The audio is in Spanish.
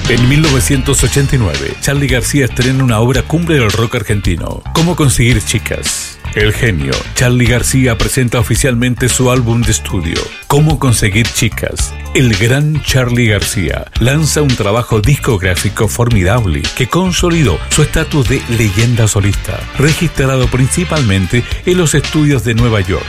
En 1989, Charly García estrena una obra cumbre del rock argentino, ¿Cómo conseguir chicas? El genio Charly García presenta oficialmente su álbum de estudio, ¿Cómo conseguir chicas? El gran Charly García lanza un trabajo discográfico formidable que consolidó su estatus de leyenda solista, registrado principalmente en los estudios de Nueva York.